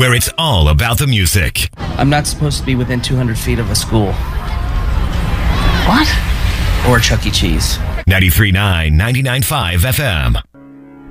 where it's all about the music. I'm not supposed to be within 200 feet of a school. What? Or Chuck E. Cheese. 93.9, 99.5 FM.